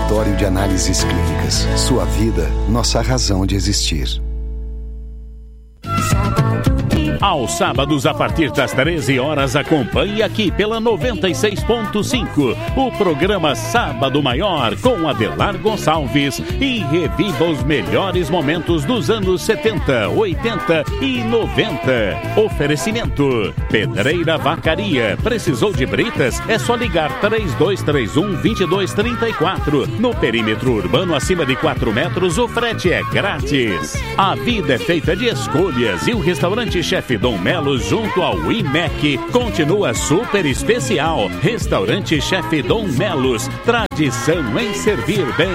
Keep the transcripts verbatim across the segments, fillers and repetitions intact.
Laboratório de Análises Clínicas. Sua vida, nossa razão de existir. Aos sábados, a partir das treze horas, acompanhe aqui pela noventa e seis ponto cinco o programa Sábado Maior com Adelar Gonçalves e reviva os melhores momentos dos anos setenta, oitenta e noventa. Oferecimento: Pedreira Vacaria. Precisou de britas? É só ligar três dois três um, dois dois três quatro. No perímetro urbano acima de quatro metros, o frete é grátis. A vida é feita de escolhas e o restaurante Chefe Dom Melo, junto ao I M E C, continua super especial. Restaurante Chefe Dom Melos, tradição em servir bem.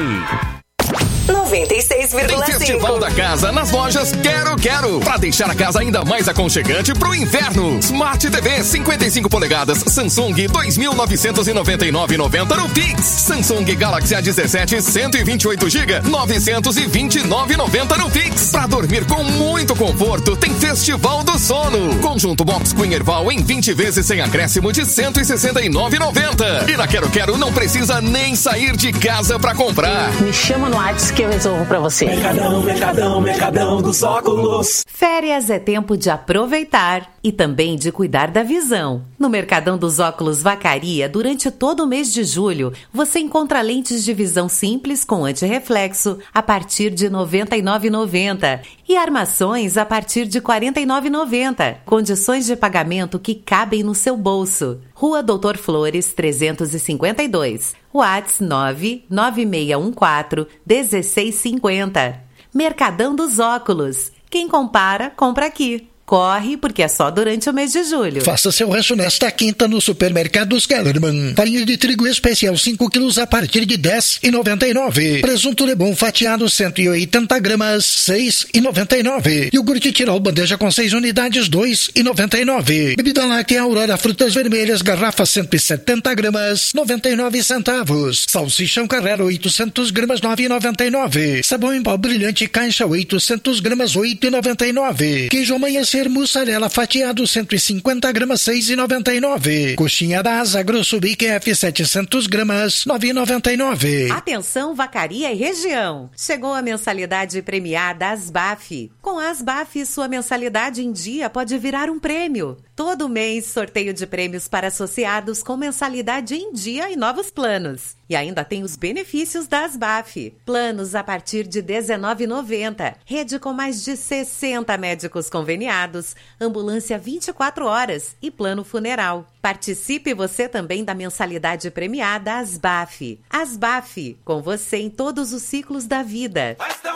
noventa e seis vírgula cinco. Tem Festival da Casa nas lojas Quero Quero, pra deixar a casa ainda mais aconchegante pro inverno. Smart T V cinquenta e cinco polegadas Samsung dois mil novecentos e noventa e nove reais e noventa centavos no Pix. Samsung Galaxy A dezessete cento e vinte e oito gigabytes novecentos e vinte e nove reais e noventa centavos no Pix. Pra dormir com muito conforto, tem Festival do Sono. Conjunto Box Queen Erval em vinte vezes sem acréscimo de cento e sessenta e nove reais e noventa centavos. E na Quero Quero não precisa nem sair de casa pra comprar. Me chama no WhatsApp que eu resolvo pra você. Mercadão, Mercadão, Mercadão dos Óculos. Férias é tempo de aproveitar e também de cuidar da visão. No Mercadão dos Óculos Vacaria, durante todo o mês de julho, você encontra lentes de visão simples com antirreflexo a partir de noventa e nove reais e noventa centavos e armações a partir de quarenta e nove reais e noventa centavos. Condições de pagamento que cabem no seu bolso. Rua Doutor Flores, trezentos e cinquenta e dois. WhatsApp nove nove seis um quatro um seis cinco zero. Mercadão dos Óculos. Quem compara, compra aqui. Corre, porque é só durante o mês de julho. Faça seu rancho nesta quinta no Supermercados Kellerman. Farinha de trigo especial cinco quilos a partir de dez reais e noventa e nove centavos. Presunto Lebon fatiado cento e oitenta gramas, seis reais e noventa e nove centavos. Iogurte Tirol bandeja com seis unidades, dois reais e noventa e nove centavos. Bebida láctea Aurora frutas vermelhas, garrafa cento e setenta gramas, noventa e nove centavos. Salsichão Carrera oitocentas gramas, nove reais e noventa e nove centavos. Sabão em pó brilhante caixa oitocentas gramas, oito reais e noventa e nove centavos. Queijo amanhecer mussarela fatiado cento e cinquenta gramas, seis reais e noventa e nove centavos. Coxinha da Asa grosso Big F setecentas gramas, nove reais e noventa e nove centavos. Atenção Vacaria e região. Chegou a mensalidade premiada Asbaf. Com a Asbaf, sua mensalidade em dia pode virar um prêmio. Todo mês, sorteio de prêmios para associados com mensalidade em dia e novos planos. E ainda tem os benefícios da Asbaf. Planos a partir de dezenove reais e noventa centavos. Rede com mais de sessenta médicos conveniados. Ambulância vinte e quatro horas e plano funeral. Participe você também da mensalidade premiada Asbaf. Asbaf, com você em todos os ciclos da vida.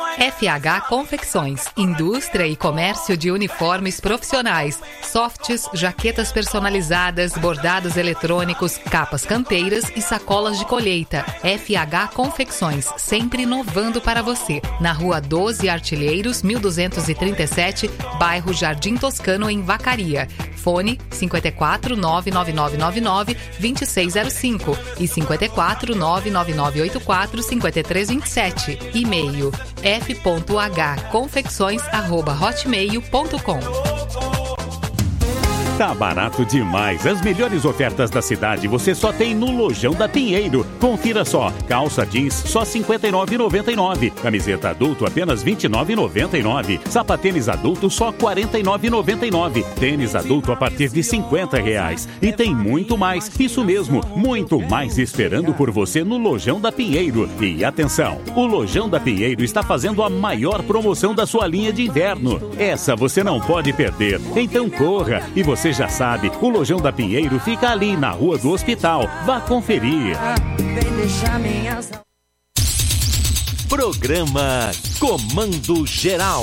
F H Confecções, indústria e comércio de uniformes profissionais, softs, jaquetas personalizadas, bordados eletrônicos, capas canteiras e sacolas de colheita. F H Confecções, sempre inovando para você. Na rua doze Artilheiros, mil duzentos e trinta e sete, bairro Jardim Toscano, em Vacaria. Fone cinco quatro nove nove nove nove nove dois seis zero cinco e cinco quatro nove nove nove oito quatro cinco três dois sete. E-mail f ponto h confecções arroba hotmail ponto com. Tá barato demais. As melhores ofertas da cidade você só tem no Lojão da Pinheiro. Confira só. Calça jeans só cinquenta e nove reais e noventa e nove centavos. Camiseta adulto apenas vinte e nove reais e noventa e nove centavos. Sapatênis adulto só quarenta e nove reais e noventa e nove centavos. Tênis adulto a partir de cinquenta reais. E tem muito mais. Isso mesmo, muito mais esperando por você no Lojão da Pinheiro. E atenção, o Lojão da Pinheiro está fazendo a maior promoção da sua linha de inverno. Essa você não pode perder. Então corra. E você já sabe, o Lojão da Pinheiro fica ali na Rua do Hospital. Vá conferir. Programa Comando Geral.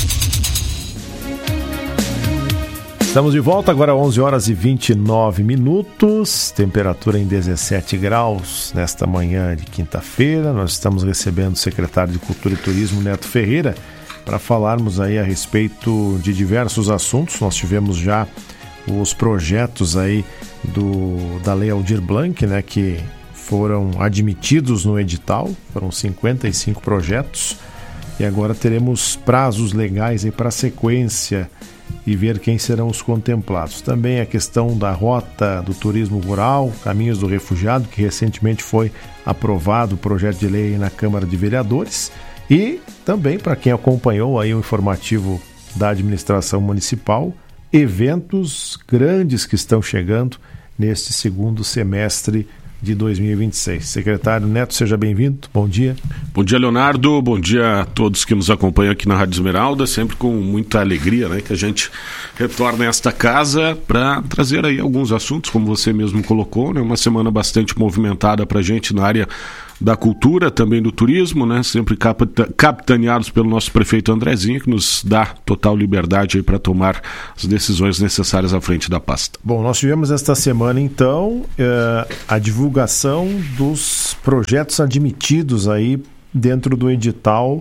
Estamos de volta agora, onze horas e vinte e nove minutos, temperatura em dezessete graus nesta manhã de quinta-feira. Nós estamos recebendo o secretário de Cultura e Turismo, Neto Ferreira, para falarmos aí a respeito de diversos assuntos. Nós tivemos já os projetos aí do, da Lei Aldir Blanc, né, que foram admitidos no edital, foram cinquenta e cinco projetos, e agora teremos prazos legais aí para a sequência e ver quem serão os contemplados. Também a questão da rota do turismo rural, Caminhos do Refugiado, que recentemente foi aprovado o projeto de lei na Câmara de Vereadores, e também para quem acompanhou aí o informativo da administração municipal, eventos grandes que estão chegando neste segundo semestre de dois mil e vinte e seis. Secretário Neto, seja bem-vindo. Bom dia. Bom dia, Leonardo. Bom dia a todos que nos acompanham aqui na Rádio Esmeralda, sempre com muita alegria, né, que a gente retorna a esta casa para trazer aí alguns assuntos, como você mesmo colocou, né, uma semana bastante movimentada para a gente na área da cultura, também do turismo, né? Sempre capita- capitaneados pelo nosso prefeito Andrezinho, que nos dá total liberdade para tomar as decisões necessárias à frente da pasta. Bom, nós tivemos esta semana, então, eh, a divulgação dos projetos admitidos aí dentro do edital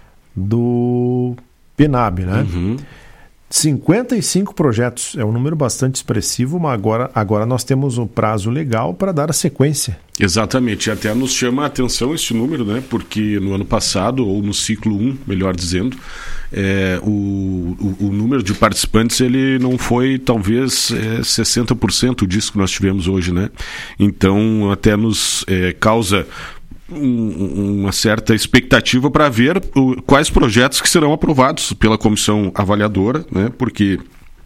do PENAB, né? Uhum. cinquenta e cinco projetos, é um número bastante expressivo, mas agora, agora nós temos um prazo legal para dar a sequência. Exatamente, e até nos chama a atenção este número, né? Porque no ano passado, ou no ciclo um, melhor dizendo, é, o, o, o número de participantes ele não foi talvez é, sessenta por cento disso que nós tivemos hoje, né? Então até nos é, causa Um, uma certa expectativa para ver o, quais projetos que serão aprovados pela comissão avaliadora, né? Porque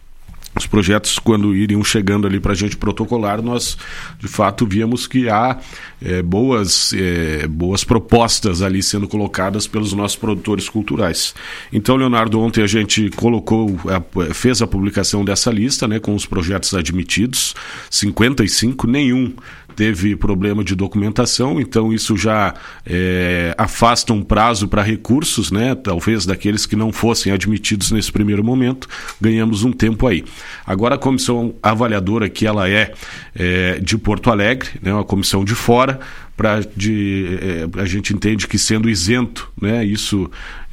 os projetos, quando iriam chegando ali para a gente protocolar, nós de fato víamos que há é, boas, é, boas propostas ali sendo colocadas pelos nossos produtores culturais. Então, Leonardo, ontem a gente colocou, fez a publicação dessa lista, né, com os projetos admitidos, cinquenta e cinco, nenhum teve problema de documentação, então isso já é, afasta um prazo para recursos, né? Talvez daqueles que não fossem admitidos nesse primeiro momento, ganhamos um tempo aí. Agora a comissão avaliadora, que ela é, é de Porto Alegre, né? Uma comissão de fora, pra de, é, a gente entende que sendo isento, né? Isso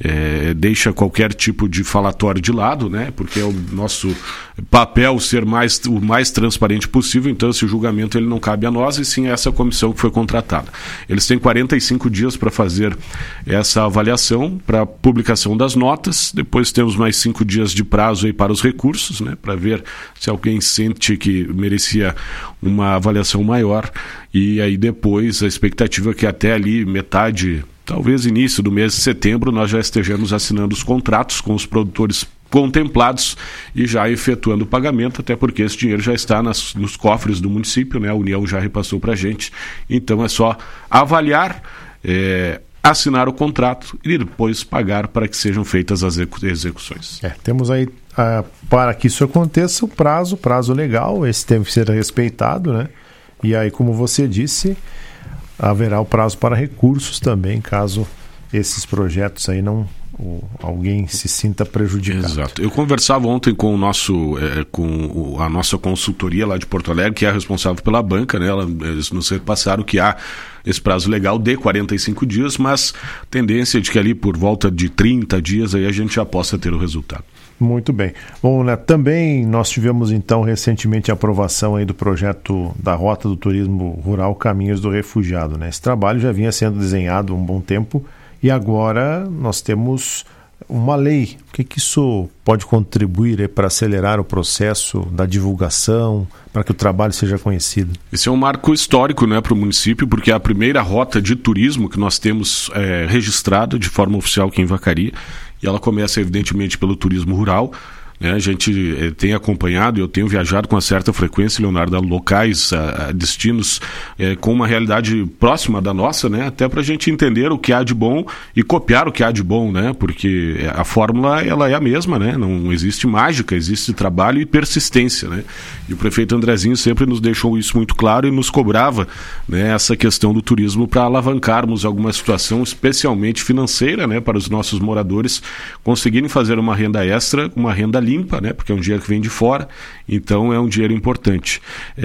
é, deixa qualquer tipo de falatório de lado, né? Porque é o nosso papel ser mais, o mais transparente possível, então esse julgamento ele não cabe a nós, e sim a essa comissão que foi contratada. Eles têm quarenta e cinco dias para fazer essa avaliação, para publicação das notas, depois temos mais cinco dias de prazo aí para os recursos, né? Para ver se alguém sente que merecia uma avaliação maior, e aí depois a expectativa é que até ali metade, talvez início do mês de setembro, nós já estejamos assinando os contratos com os produtores contemplados e já efetuando o pagamento, até porque esse dinheiro já está nas, nos cofres do município, né? A União já repassou para a gente, então é só avaliar, é, assinar o contrato e depois pagar para que sejam feitas as execuções. É, temos aí, ah, para que isso aconteça, o prazo, prazo legal, esse tem que ser respeitado, né? E aí, como você disse, haverá o prazo para recursos também, caso esses projetos aí não, ou alguém se sinta prejudicado. Exato. Eu conversava ontem com o nosso, é, com a nossa consultoria lá de Porto Alegre, que é responsável pela banca, né? Ela, eles nos repassaram que há esse prazo legal de quarenta e cinco dias, mas tendência de que ali por volta de trinta dias aí a gente já possa ter o resultado. Muito bem. Bom, né, também nós tivemos então recentemente a aprovação aí do projeto da Rota do Turismo Rural Caminhos do Refugiado, né? Esse trabalho já vinha sendo desenhado há um bom tempo e agora nós temos uma lei. O que, que isso pode contribuir para acelerar o processo da divulgação, para que o trabalho seja conhecido? Esse é um marco histórico, né, para o município, porque é a primeira rota de turismo que nós temos é, registrada de forma oficial aqui em Vacaria, e ela começa evidentemente pelo turismo rural, né? A gente eh, tem acompanhado, eu tenho viajado com uma certa frequência, Leonardo, a locais, a, a destinos eh, com uma realidade próxima da nossa, né? Até para a gente entender o que há de bom e copiar o que há de bom, né? Porque a fórmula ela é a mesma, né? Não existe mágica, existe trabalho e persistência, né? E o prefeito Andrezinho sempre nos deixou isso muito claro e nos cobrava, né, essa questão do turismo para alavancarmos alguma situação, especialmente financeira, né, para os nossos moradores conseguirem fazer uma renda extra, uma renda limpa, né, porque é um dinheiro que vem de fora, então é um dinheiro importante.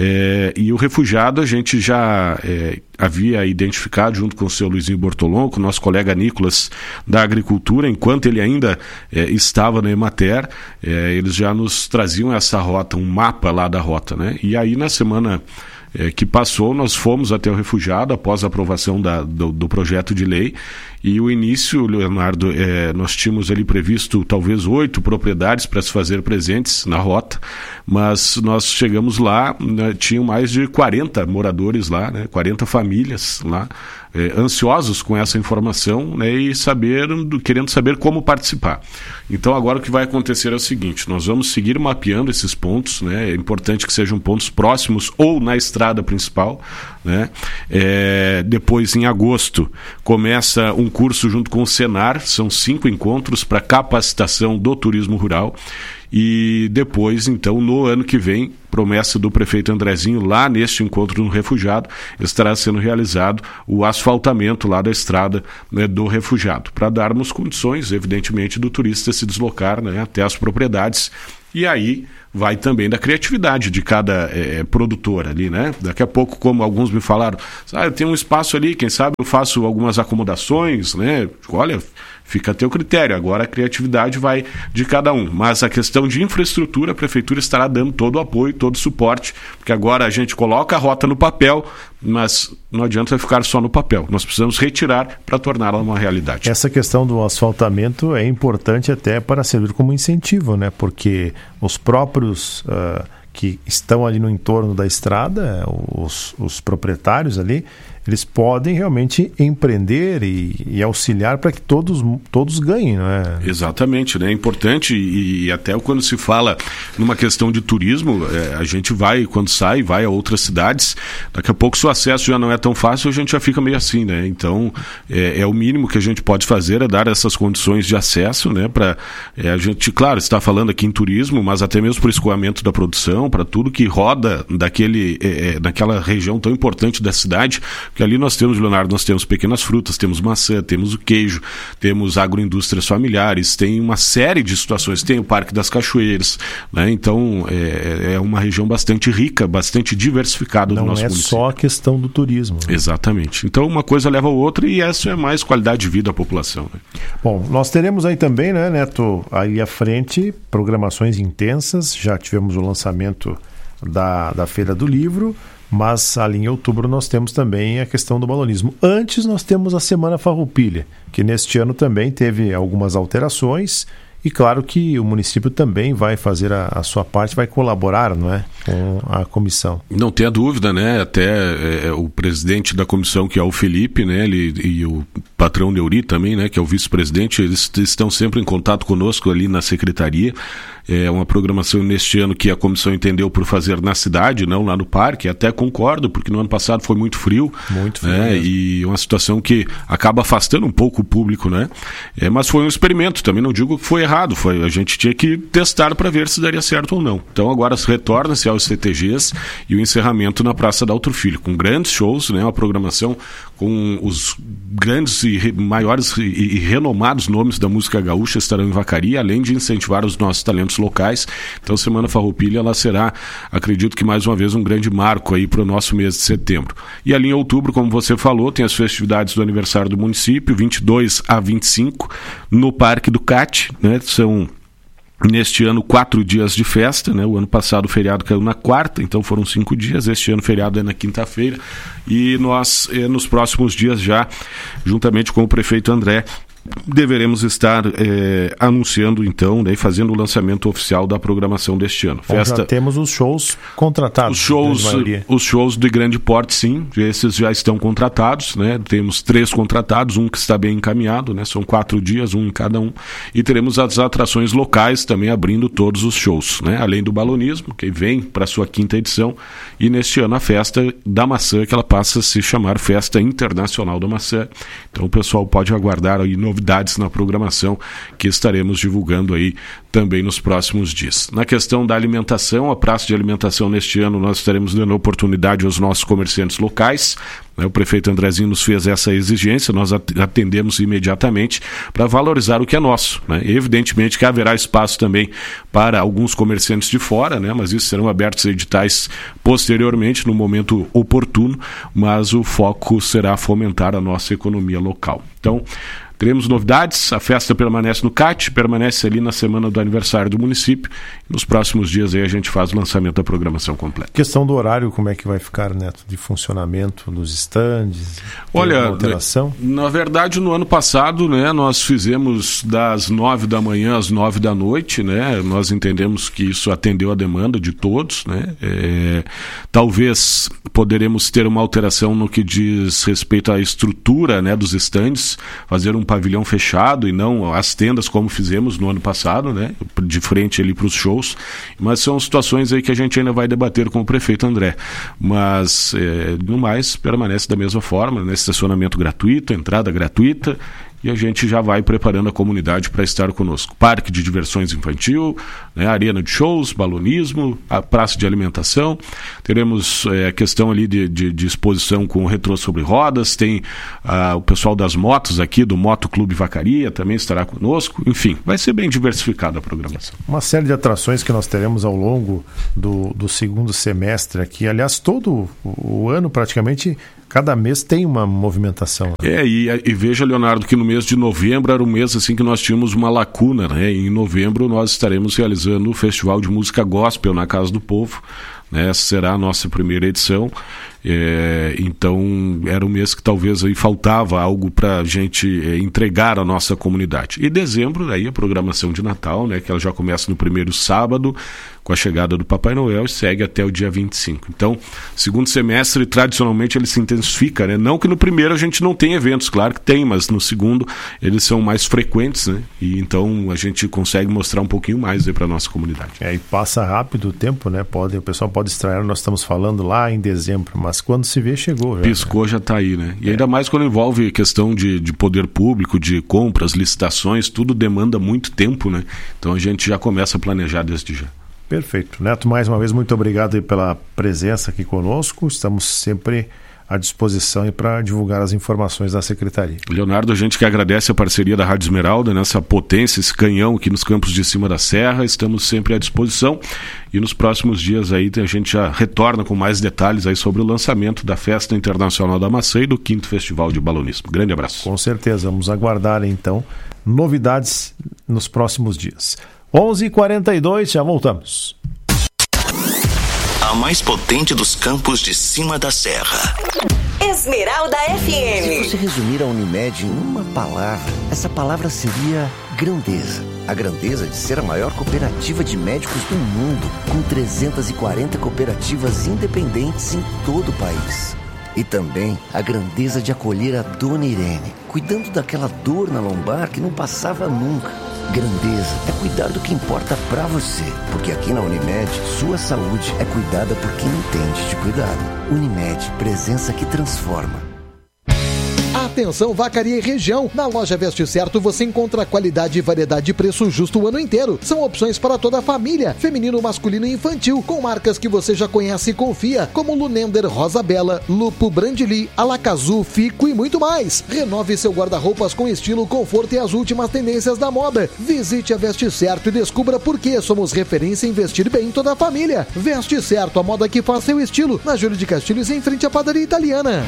É, e o refugiado a gente já é, havia identificado junto com o seu Luizinho Bortolom, com o nosso colega Nicolas da Agricultura, enquanto ele ainda é, estava na Emater, é, eles já nos traziam essa rota, um mapa lá da rota, né? E aí na semana é, que passou, nós fomos até o refugiado após a aprovação da, do, do projeto de lei. E o início, Leonardo, é, nós tínhamos ali previsto talvez oito propriedades para se fazer presentes na rota, mas nós chegamos lá, né, tinham mais de quarenta moradores lá, né, quarenta famílias lá, é, ansiosos com essa informação, né, e saber, querendo saber como participar. Então agora o que vai acontecer é o seguinte, nós vamos seguir mapeando esses pontos, né, é importante que sejam pontos próximos ou na estrada principal, né, é, depois em agosto começa um curso junto com o Senar, são cinco encontros para capacitação do turismo rural. E depois, então, no ano que vem, promessa do prefeito Andrezinho, lá neste encontro no refugiado, estará sendo realizado o asfaltamento lá da estrada, né, do refugiado, para darmos condições, evidentemente, do turista se deslocar, né, até as propriedades. E aí vai também da criatividade de cada é, produtor ali, né? Daqui a pouco, como alguns me falaram, ah, eu tenho um espaço ali, quem sabe eu faço algumas acomodações, né? Olha, fica a teu critério, agora a criatividade vai de cada um, mas a questão de infraestrutura, a prefeitura estará dando todo o apoio, todo o suporte, porque agora a gente coloca a rota no papel, mas não adianta ficar só no papel, nós precisamos retirar para torná-la uma realidade. Essa questão do asfaltamento é importante até para servir como incentivo, né? Porque os próprios uh, que estão ali no entorno da estrada, os, os proprietários ali, eles podem realmente empreender e, e auxiliar para que todos, todos ganhem, não é? Exatamente, né? É importante e, e até quando se fala numa questão de turismo, é, a gente vai, quando sai, vai a outras cidades, daqui a pouco se o acesso já não é tão fácil, a gente já fica meio assim, né? Então, é, é o mínimo que a gente pode fazer, é dar essas condições de acesso, né? Para é, a gente, claro, está falando aqui em turismo, mas até mesmo para o escoamento da produção, para tudo que roda daquele, é, daquela região tão importante da cidade. Porque ali nós temos, Leonardo, nós temos pequenas frutas, temos maçã, temos o queijo, temos agroindústrias familiares, tem uma série de situações, tem o Parque das Cachoeiras, né? Então é, é uma região bastante rica, bastante diversificada do nosso município. Não é só a questão do turismo. Né? Exatamente. Então uma coisa leva a outra e essa é mais qualidade de vida da população. Né? Bom, nós teremos aí também, né, Neto, aí à frente, programações intensas, já tivemos o lançamento da, da Feira do Livro, mas ali em outubro nós temos também a questão do balonismo. Antes nós temos a Semana Farroupilha, que neste ano também teve algumas alterações e claro que o município também vai fazer a, a sua parte, vai colaborar, não é, com a comissão. Não tenha dúvida, né, até é, o presidente da comissão, que é o Felipe, né, ele, e o patrão Neuri também, né, que é o vice-presidente, eles estão sempre em contato conosco ali na secretaria. É uma programação neste ano que a comissão entendeu por fazer na cidade, não lá no parque. Até concordo, porque no ano passado foi muito frio. Muito frio. Né? E uma situação que acaba afastando um pouco o público, né? É, mas foi um experimento, também não digo que foi errado. Foi, a gente tinha que testar para ver se daria certo ou não. Então agora retorna-se aos C T Gs e o encerramento na Praça da Alto Filho, com grandes shows, né? Uma programação com os grandes e re, maiores e, e renomados nomes da música gaúcha estarão em Vacaria, além de incentivar os nossos talentos locais. Então a Semana Farroupilha, ela será, acredito que mais uma vez, um grande marco aí para o nosso mês de setembro. E ali em outubro, como você falou, tem as festividades do aniversário do município, vinte e dois a vinte e cinco, no Parque do C A T, né? São neste ano quatro dias de festa, né? O ano passado o feriado caiu na quarta, então foram cinco dias, este ano o feriado é na quinta-feira e nós eh, nos próximos dias já, juntamente com o prefeito André, deveremos estar eh, anunciando então, né, fazendo o lançamento oficial da programação deste ano. Bom, Festa... Já temos os shows contratados. Os shows, os shows de grande porte, sim, esses já estão contratados, né? Temos três contratados, um que está bem encaminhado, né? São quatro dias, um em cada um, e teremos as atrações locais também abrindo todos os shows, né? Além do balonismo, que vem para a sua quinta edição, e neste ano a Festa da Maçã, que ela passa a se chamar Festa Internacional da Maçã. Então o pessoal pode aguardar aí no novidades na programação que estaremos divulgando aí também nos próximos dias. Na questão da alimentação, a praça de alimentação neste ano nós estaremos dando oportunidade aos nossos comerciantes locais. O prefeito Andrezinho nos fez essa exigência, nós atendemos imediatamente para valorizar o que é nosso, né? Evidentemente que haverá espaço também para alguns comerciantes de fora, né? Mas isso serão abertos editais posteriormente, no momento oportuno, mas o foco será fomentar a nossa economia local. Então, Teremos novidades, a festa permanece no C A T, permanece ali na semana do aniversário do município. Nos próximos dias aí a gente faz o lançamento da programação completa. Questão do horário, como é que vai ficar, Neto, de funcionamento dos estandes? Olha, alteração? Na verdade, no ano passado, né, nós fizemos das nove da manhã às nove da noite, né? Nós entendemos que isso atendeu a demanda de todos, né? É, talvez poderemos ter uma alteração no que diz respeito à estrutura, né, dos estandes, fazer um pavilhão fechado e não as tendas como fizemos no ano passado, né, de frente ali para os shows, mas são situações aí que a gente ainda vai debater com o prefeito André, mas é, no mais permanece da mesma forma, né, estacionamento gratuito, entrada gratuita, e a gente já vai preparando a comunidade para estar conosco. Parque de diversões infantil, né, arena de shows, balonismo, a praça de alimentação. Teremos é, a questão ali de, de, de exposição com o retrô sobre rodas. Tem ah, o pessoal das motos aqui, do Moto Clube Vacaria, também estará conosco. Enfim, vai ser bem diversificada a programação. Uma série de atrações que nós teremos ao longo do, do segundo semestre aqui. Aliás, todo o ano praticamente... Cada mês tem uma movimentação. Né? É, e, e veja, Leonardo, que no mês de novembro era um mês assim que nós tínhamos uma lacuna, né? Em novembro nós estaremos realizando o Festival de Música Gospel na Casa do Povo, né? Essa será a nossa primeira edição. É, então era um mês que talvez aí faltava algo para a gente é, entregar à nossa comunidade. E dezembro, aí a programação de Natal, né, que ela já começa no primeiro sábado, com a chegada do Papai Noel, e segue até o dia vinte e cinco. Então, segundo semestre, tradicionalmente, ele se intensifica, né? Não que no primeiro a gente não tenha eventos, claro que tem, mas no segundo eles são mais frequentes, né? E então a gente consegue mostrar um pouquinho mais aí para a nossa comunidade. É, e passa rápido o tempo, né? Pode, o pessoal pode estranhar, nós estamos falando lá em dezembro, mas quando se vê, chegou. Já, Piscou, né? já está aí, né? E é. ainda mais quando envolve questão de, de poder público, de compras, licitações, tudo demanda muito tempo, né? Então a gente já começa a planejar desde já. Perfeito. Neto, mais uma vez, muito obrigado aí pela presença aqui conosco. Estamos sempre à disposição para divulgar as informações da Secretaria. Leonardo, a gente que agradece a parceria da Rádio Esmeralda, nessa potência, esse canhão aqui nos campos de cima da serra. Estamos sempre à disposição e nos próximos dias aí a gente já retorna com mais detalhes aí sobre o lançamento da Festa Internacional da Maçã e do quinto Festival de Balonismo. Grande abraço. Com certeza, vamos aguardar então novidades nos próximos dias. onze e quarenta e dois, já voltamos. A mais potente dos campos de cima da serra. Esmeralda F M. Se você resumir a Unimed em uma palavra, essa palavra seria grandeza. A grandeza de ser a maior cooperativa de médicos do mundo, com trezentas e quarenta cooperativas independentes em todo o país. E também a grandeza de acolher a Dona Irene, cuidando daquela dor na lombar que não passava nunca. Grandeza é cuidar do que importa pra você, porque aqui na Unimed, sua saúde é cuidada por quem entende de cuidado. Unimed, presença que transforma. Atenção, Vacaria e região. Na loja Veste Certo você encontra qualidade e variedade de preço justo o ano inteiro. São opções para toda a família, feminino, masculino e infantil, com marcas que você já conhece e confia, como Lunender, Rosa Bela, Lupo, Brandili, Alacazu, Fico e muito mais. Renove seu guarda-roupas com estilo, conforto e as últimas tendências da moda. Visite a Veste Certo e descubra por que somos referência em vestir bem toda a família. Veste Certo, a moda que faz seu estilo, na Júlio de Castilhos, em frente à padaria italiana.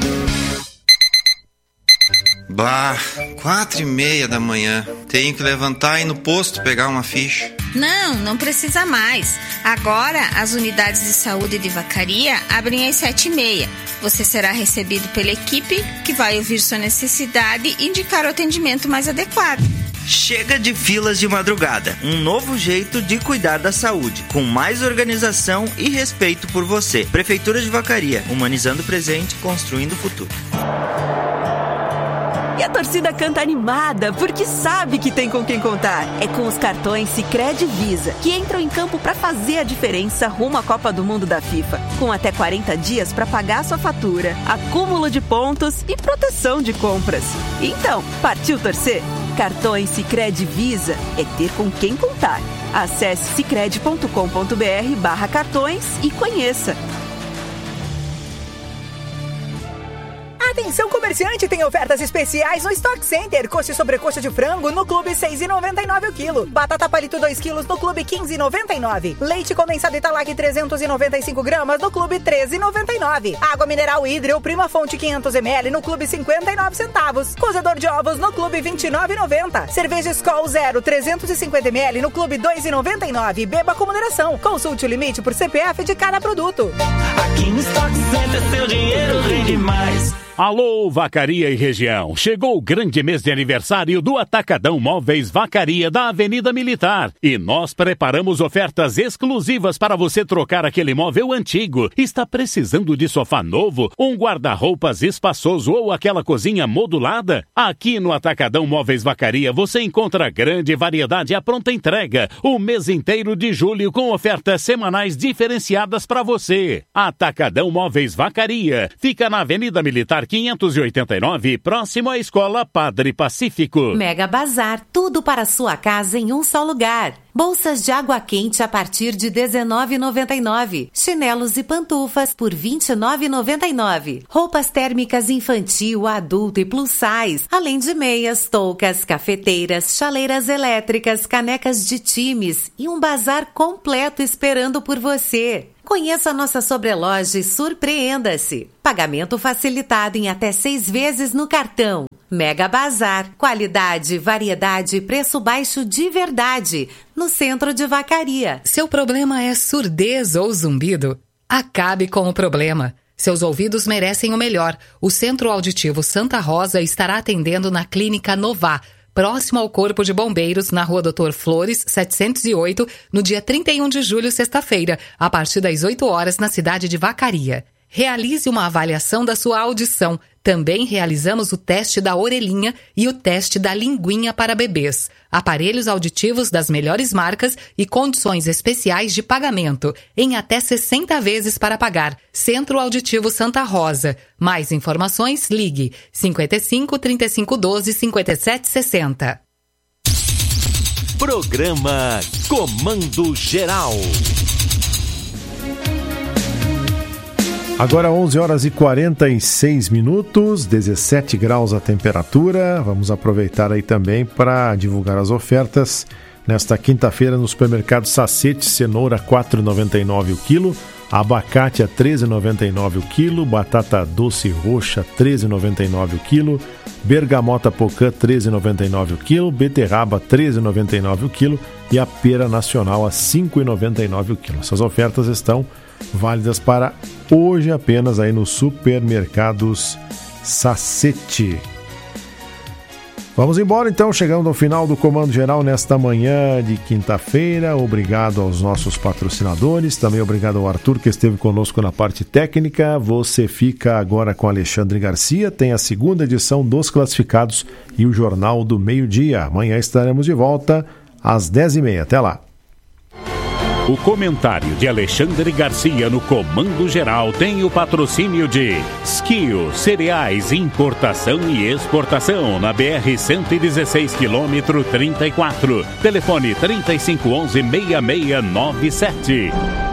Bah, quatro e meia da manhã. Tenho que levantar e ir no posto pegar uma ficha. Não, não precisa mais. Agora, as unidades de saúde de Vacaria abrem às sete e meia. Você será recebido pela equipe que vai ouvir sua necessidade e indicar o atendimento mais adequado. Chega de filas de madrugada. Um novo jeito de cuidar da saúde, com mais organização e respeito por você. Prefeitura de Vacaria, humanizando o presente, construindo o futuro. E a torcida canta animada, porque sabe que tem com quem contar. É com os cartões Sicredi Visa, que entram em campo para fazer a diferença rumo à Copa do Mundo da FIFA. Com até quarenta dias para pagar sua fatura, acúmulo de pontos e proteção de compras. Então, partiu torcer? Cartões Sicredi Visa é ter com quem contar. Acesse sicredi ponto com ponto br barra cartões e conheça. Atenção comerciante, tem ofertas especiais no Stock Center. Coxa e sobrecoxa de frango no Clube seis reais e noventa e nove centavos o quilo. Batata palito dois quilos no Clube quinze reais e noventa e nove centavos. Leite condensado Italac trezentos e noventa e cinco gramas no Clube treze reais e noventa e nove centavos. Água mineral Hidro Prima Fonte quinhentos mililitros no Clube cinquenta e nove centavos. Cozedor de ovos no Clube vinte e nove reais e noventa centavos. Cerveja Skol Zero trezentos e cinquenta mililitros no Clube dois reais e noventa e nove centavos. Beba com moderação. Consulte o limite por C P F de cada produto. Aqui no Stock Center seu dinheiro rende mais. Alô, Vacaria e região. Chegou o grande mês de aniversário do Atacadão Móveis Vacaria da Avenida Militar. E nós preparamos ofertas exclusivas para você trocar aquele móvel antigo. Está precisando de sofá novo, um guarda-roupas espaçoso ou aquela cozinha modulada? Aqui no Atacadão Móveis Vacaria você encontra grande variedade à pronta entrega. O mês inteiro de julho com ofertas semanais diferenciadas para você. Atacadão Móveis Vacaria. Fica na Avenida Militar quinhentos e oitenta e nove, próximo à Escola Padre Pacífico. Mega Bazar, tudo para sua casa em um só lugar. Bolsas de água quente a partir de dezenove reais e noventa e nove centavos. Chinelos e pantufas por vinte e nove reais e noventa e nove centavos. Roupas térmicas infantil, adulto e plus size. Além de meias, toucas, cafeteiras, chaleiras elétricas, canecas de times e um bazar completo esperando por você. Conheça a nossa sobreloja e surpreenda-se. Pagamento facilitado em até seis vezes no cartão. Mega Bazar. Qualidade, variedade e preço baixo de verdade. No centro de Vacaria. Seu problema é surdez ou zumbido? Acabe com o problema. Seus ouvidos merecem o melhor. O Centro Auditivo Santa Rosa estará atendendo na Clínica Nová, próximo ao Corpo de Bombeiros, na Rua Doutor Flores, setecentos e oito, no dia trinta e um de julho, sexta-feira, a partir das oito horas, na cidade de Vacaria. Realize uma avaliação da sua audição. Também realizamos o teste da orelhinha e o teste da linguinha para bebês. Aparelhos auditivos das melhores marcas e condições especiais de pagamento, em até sessenta vezes para pagar. Centro Auditivo Santa Rosa. Mais informações, ligue cinquenta e cinco, trinta e cinco, doze, cinquenta e sete, sessenta. Programa Comando Geral. Agora onze horas e quarenta e seis minutos, dezessete graus a temperatura. Vamos aproveitar aí também para divulgar as ofertas. Nesta quinta-feira no supermercado Sacete, cenoura quatro reais e noventa e nove centavos o quilo, abacate a treze reais e noventa e nove centavos o quilo, batata doce roxa treze reais e noventa e nove centavos o quilo, bergamota pocã treze reais e noventa e nove centavos o quilo, beterraba treze reais e noventa e nove centavos o quilo e a pera nacional a cinco reais e noventa e nove centavos o quilo. Essas ofertas estão válidas para hoje apenas aí nos supermercados Sacete. Vamos embora então, chegando ao final do Comando Geral nesta manhã de quinta-feira. Obrigado aos nossos patrocinadores, também obrigado ao Arthur que esteve conosco na parte técnica. Você fica agora com Alexandre Garcia, tem a segunda edição dos Classificados e o Jornal do Meio-Dia. Amanhã estaremos de volta às dez e meia. Até lá. O comentário de Alexandre Garcia no Comando Geral tem o patrocínio de Skio, cereais, importação e exportação na B R cento e dezesseis, quilômetro trinta e quatro. Telefone trinta e cinco onze, seis seis nove sete.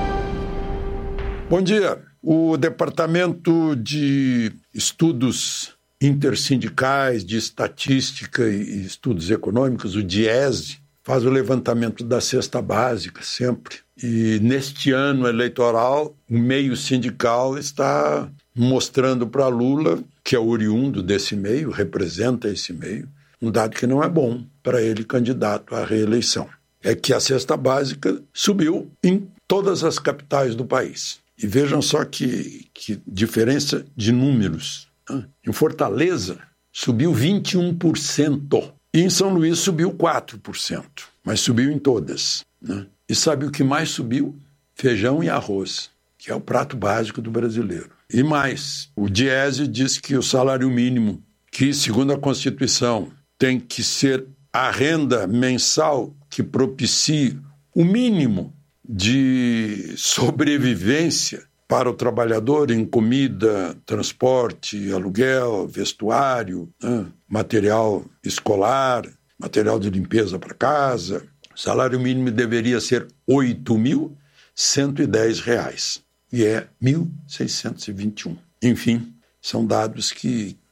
Bom dia. O Departamento de Estudos Intersindicais, de Estatística e Estudos Econômicos, o DIESE, faz o levantamento da cesta básica sempre. E neste ano eleitoral, o meio sindical está mostrando para Lula, que é oriundo desse meio, representa esse meio, um dado que não é bom para ele candidato à reeleição. É que a cesta básica subiu em todas as capitais do país. E vejam só que, que diferença de números. Em Fortaleza, subiu vinte e um por cento. E em São Luís subiu quatro por cento. Mas subiu em todas, né? E sabe o que mais subiu? Feijão e arroz, que é o prato básico do brasileiro. E mais, o Diese diz que o salário mínimo, que segundo a Constituição tem que ser a renda mensal que propicie o mínimo de sobrevivência para o trabalhador em comida, transporte, aluguel, vestuário, né? Material escolar, material de limpeza para casa. O salário mínimo deveria ser oito mil cento e dez reais e é mil seiscentos e vinte e um. Enfim, são dados que,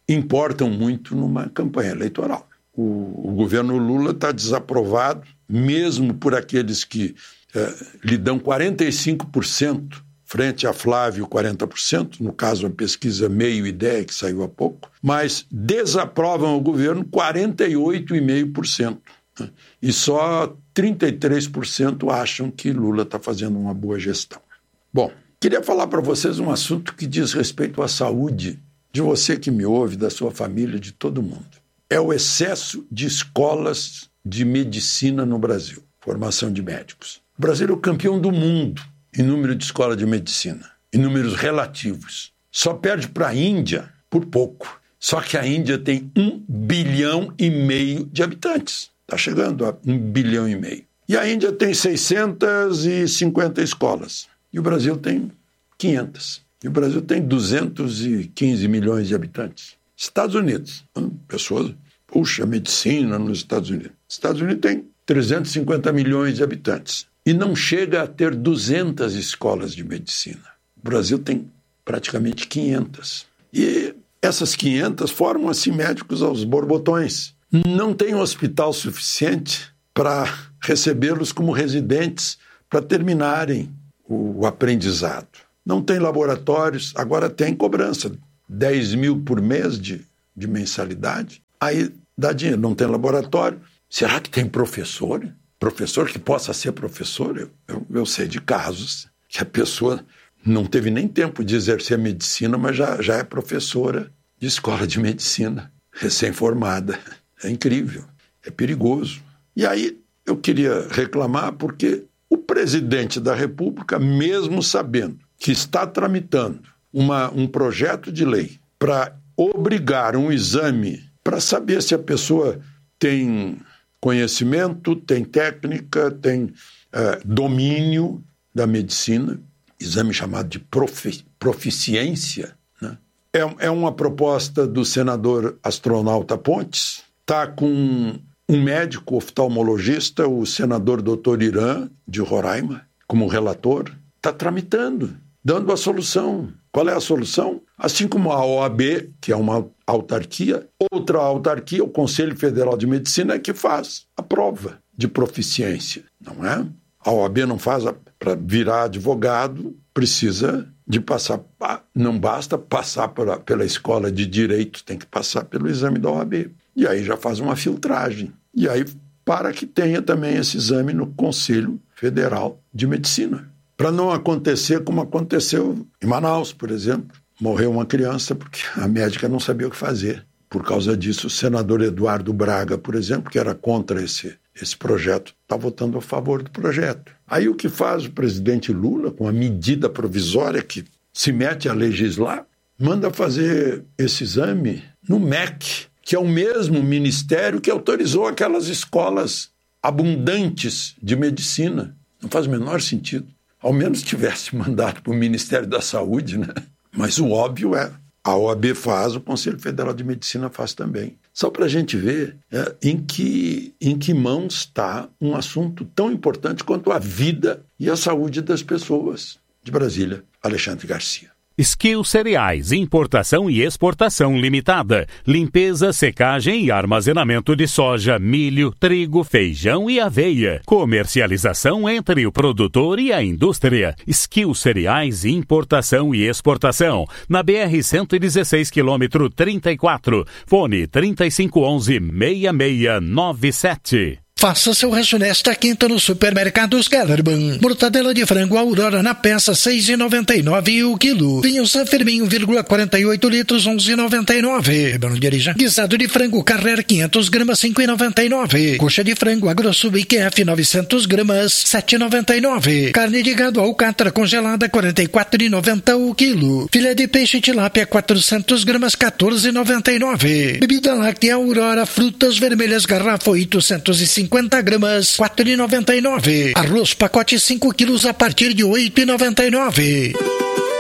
importam muito numa campanha eleitoral. O, o governo Lula está desaprovado, mesmo por aqueles que eh, lhe dão quarenta e cinco por cento frente a Flávio quarenta por cento, no caso a pesquisa Meio Ideia, que saiu há pouco, mas desaprovam o governo quarenta e oito vírgula cinco por cento. Né? E só trinta e três por cento acham que Lula está fazendo uma boa gestão. Bom, queria falar para vocês um assunto que diz respeito à saúde de você que me ouve, da sua família, de todo mundo. É o excesso de escolas de medicina no Brasil, formação de médicos. O Brasil é o campeão do mundo em número de escolas de medicina, em números relativos. Só perde para a Índia por pouco. Só que a Índia tem um bilhão e meio de habitantes. Está chegando a um bilhão e meio. E a Índia tem seiscentas e cinquenta escolas. E o Brasil tem quinhentas. E o Brasil tem duzentos e quinze milhões de habitantes. Estados Unidos, pessoas, puxa, medicina nos Estados Unidos. Estados Unidos tem trezentos e cinquenta milhões de habitantes e não chega a ter duzentas escolas de medicina. O Brasil tem praticamente quinhentas. E essas quinhentas formam, assim, médicos aos borbotões. Não tem um hospital suficiente para recebê-los como residentes para terminarem o, o aprendizado. Não tem laboratórios, agora tem cobrança. dez mil por mês de, de mensalidade, aí dá dinheiro. Não tem laboratório. Será que tem professor? Professor que possa ser professor? Eu, eu, eu sei de casos que a pessoa não teve nem tempo de exercer medicina, mas já, já é professora de escola de medicina, recém-formada. É incrível, é perigoso. E aí eu queria reclamar porque o presidente da República, mesmo sabendo que está tramitando Uma, um projeto de lei para obrigar um exame para saber se a pessoa tem conhecimento, tem técnica, tem uh, domínio da medicina, exame chamado de profi, proficiência, né? É, é uma proposta do senador astronauta Pontes, está com um médico oftalmologista, o senador doutor Irã, de Roraima, como relator, está tramitando, dando a solução. Qual é a solução? Assim como a O A B, que é uma autarquia, outra autarquia, o Conselho Federal de Medicina, é que faz a prova de proficiência, não é? A O A B não faz, para virar advogado, precisa de passar, não basta passar pela, pela escola de direito, tem que passar pelo exame da O A B. E aí já faz uma filtragem. E aí, para que tenha também esse exame no Conselho Federal de Medicina. Para não acontecer como aconteceu em Manaus, por exemplo. Morreu uma criança porque a médica não sabia o que fazer. Por causa disso, o senador Eduardo Braga, por exemplo, que era contra esse, esse projeto, está votando a favor do projeto. Aí o que faz o presidente Lula, com a medida provisória que se mete a legislar, manda fazer esse exame no M E C, que é o mesmo ministério que autorizou aquelas escolas abundantes de medicina. Não faz o menor sentido. Ao menos tivesse mandado para o Ministério da Saúde, né? Mas o óbvio é, a O A B faz, o Conselho Federal de Medicina faz também. Só para a gente ver é, em, que, em que mãos está um assunto tão importante quanto a vida e a saúde das pessoas. De Brasília, Alexandre Garcia. Skill Cereais, importação e exportação limitada. Limpeza, secagem e armazenamento de soja, milho, trigo, feijão e aveia. Comercialização entre o produtor e a indústria. Skill Cereais, importação e exportação. Na B R cento e dezesseis, quilômetro trinta e quatro. Fone trinta e cinco onze, seis seis nove sete. Faça seu rancho nesta quinta no Supermercados Kellerman. Mortadela de frango Aurora na peça seis reais e noventa e nove centavos o quilo. Vinho San Firmin um vírgula quarenta e oito litros onze reais e noventa e nove centavos. Guisado de frango Carrer quinhentas gramas cinco reais e noventa e nove centavos. Coxa de frango AgroSub I Q F novecentas gramas sete reais e noventa e nove centavos. Carne de gado Alcatra congelada quarenta e quatro reais e noventa centavos o quilo. Filé de peixe tilápia quatrocentas gramas quatorze reais e noventa e nove centavos. Bebida láctea Aurora frutas vermelhas garrafa oitocentos e cinquenta gramas, quatro reais e noventa e nove centavos. Arroz pacote cinco quilos a partir de oito reais e noventa e nove centavos.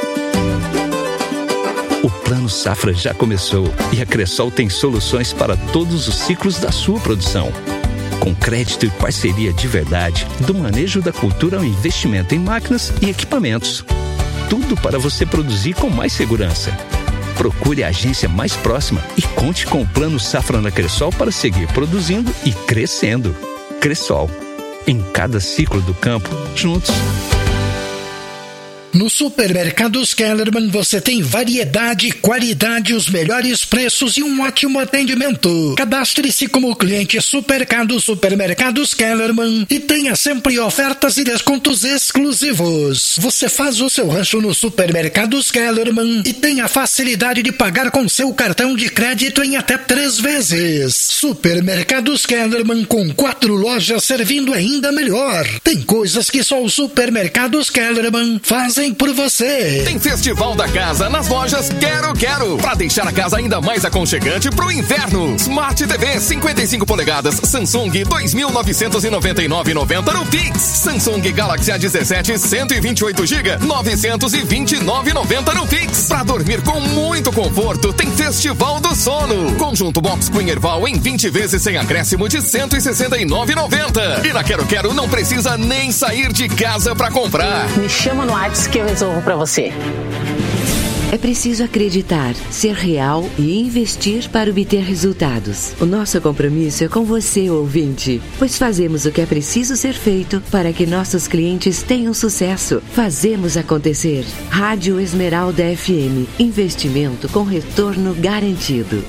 O Plano Safra já começou e a Cressol tem soluções para todos os ciclos da sua produção. Com crédito e parceria de verdade, do manejo da cultura ao investimento em máquinas e equipamentos. Tudo para você produzir com mais segurança. Procure a agência mais próxima e conte com o Plano Safra na Cressol para seguir produzindo e crescendo. Cressol, em cada ciclo do campo, juntos. No Supermercados Kellerman você tem variedade, qualidade, os melhores preços e um ótimo atendimento. Cadastre-se como cliente Supermercados Supermercados Kellerman e tenha sempre ofertas e descontos exclusivos. Você faz o seu rancho no Supermercados Kellerman e tem a facilidade de pagar com seu cartão de crédito em até três vezes. Supermercados Kellerman, com quatro lojas servindo ainda melhor. Tem coisas que só o Supermercados Kellerman fazem por você. Tem Festival da Casa nas lojas Quero Quero, pra deixar a casa ainda mais aconchegante pro inverno. Smart T V cinquenta e cinco polegadas Samsung dois mil novecentos e noventa e nove reais e noventa centavos no Pix. Samsung Galaxy A dezessete cento e vinte e oito gigas novecentos e vinte e nove reais e noventa centavos no Pix. Pra dormir com muito conforto, tem Festival do Sono. Conjunto Box Queen Erval em vinte vezes sem acréscimo de cento e sessenta e nove reais e noventa centavos. E na Quero Quero não precisa nem sair de casa pra comprar. Me chama no WhatsApp que eu resolvo para você. É preciso acreditar, ser real e investir para obter resultados. O nosso compromisso é com você, ouvinte, pois fazemos o que é preciso ser feito para que nossos clientes tenham sucesso. Fazemos acontecer. Rádio Esmeralda F M. Investimento com retorno garantido.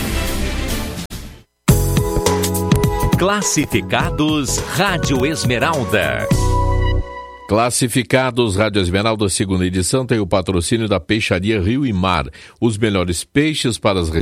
Classificados Rádio Esmeralda. Classificados Rádio Esmeralda, segunda edição, tem o patrocínio da Peixaria Rio e Mar. Os melhores peixes para as